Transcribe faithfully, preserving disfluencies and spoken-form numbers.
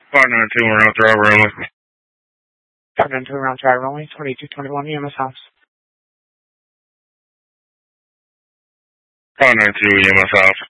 five nine two around driver only. five nine two around driver only, twenty-two twenty-one E M S House. five nine two E M S House.